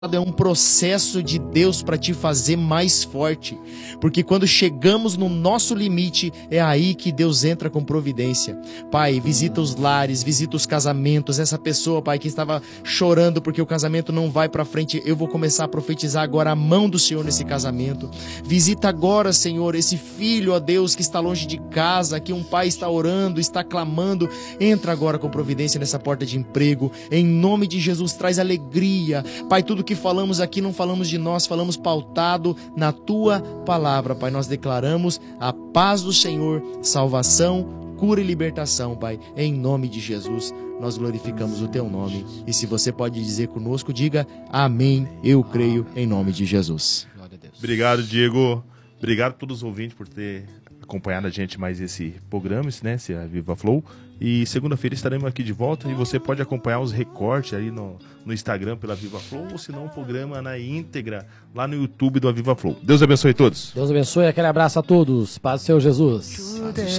é um processo de Deus para te fazer mais forte, porque quando chegamos no nosso limite, é aí que Deus entra com providência. Pai, visita os lares, visita os casamentos, essa pessoa, Pai, que estava chorando porque o casamento não vai para frente, eu vou começar a profetizar agora a mão do Senhor nesse casamento. Visita agora, Senhor, esse filho, ó Deus, que está longe de casa, que um pai está orando, está clamando, entra agora com providência nessa porta de emprego, em nome de Jesus, traz alegria, Pai, tudo que falamos aqui não falamos de nós, falamos pautado na Tua palavra, Pai, nós declaramos a paz do Senhor, salvação, cura e libertação, Pai, em nome de Jesus, nós glorificamos o Teu nome, e se você pode dizer conosco, diga amém, eu creio, em nome de Jesus. Obrigado, Diego, obrigado a todos os ouvintes por ter acompanhado a gente mais esse programa, esse Viva Flow, e segunda-feira estaremos aqui de volta e você pode acompanhar os recortes aí no Instagram pela Viva Flow, ou se não o programa na íntegra lá no YouTube do Viva Flow. Deus abençoe todos. Deus abençoe, aquele abraço a todos, paz do Senhor Jesus.